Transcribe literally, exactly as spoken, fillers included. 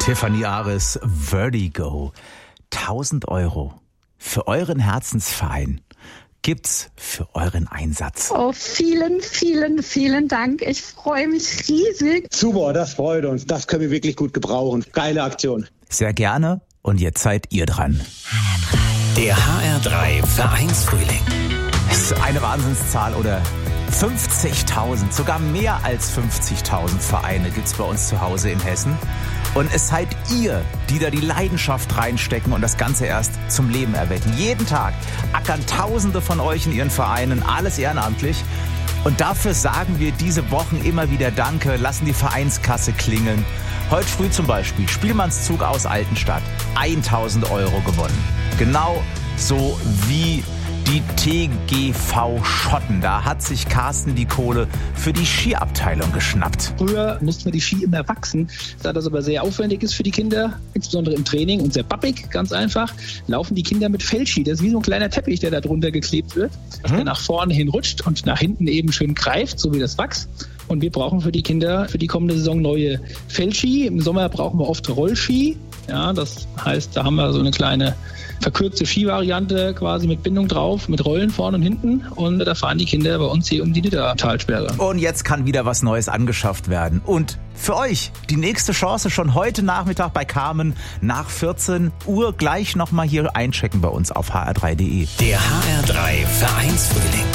Tiffany Ares, Vertigo. tausend Euro für euren Herzensverein gibt's für euren Einsatz. Oh, vielen, vielen, vielen Dank. Ich freue mich riesig. Super, das freut uns. Das können wir wirklich gut gebrauchen. Geile Aktion. Sehr gerne. Und jetzt seid ihr dran. Der H R drei Vereinsfrühling. Das ist eine Wahnsinnszahl, oder? fünfzigtausend, sogar mehr als fünfzigtausend Vereine gibt's bei uns zu Hause in Hessen. Und es seid ihr, die da die Leidenschaft reinstecken und das Ganze erst zum Leben erwecken. Jeden Tag ackern Tausende von euch in ihren Vereinen, alles ehrenamtlich. Und dafür sagen wir diese Wochen immer wieder Danke, lassen die Vereinskasse klingeln. Heute früh zum Beispiel Spielmannszug aus Altenstadt, tausend Euro gewonnen. Genau so wie die T G V Schotten. Da hat sich Carsten die Kohle für die Skiabteilung geschnappt. Früher mussten wir die Ski immer wachsen. Da das aber sehr aufwendig ist für die Kinder, insbesondere im Training und sehr pappig, ganz einfach, laufen die Kinder mit Feldski. Das ist wie so ein kleiner Teppich, der da drunter geklebt wird, mhm. der nach vorne hin rutscht und nach hinten eben schön greift, so wie das Wachs. Und wir brauchen für die Kinder für die kommende Saison neue Feldski. Im Sommer brauchen wir oft Rollski. Ja, das heißt, da haben wir so eine kleine verkürzte Skivariante quasi mit Bindung drauf, mit Rollen vorne und hinten. Und da fahren die Kinder bei uns hier um die Niddertalsperre. Und jetzt kann wieder was Neues angeschafft werden. Und für euch die nächste Chance schon heute Nachmittag bei Carmen nach vierzehn Uhr gleich nochmal hier einchecken bei uns auf h r drei punkt d e. Der H R drei Vereinsfrühling.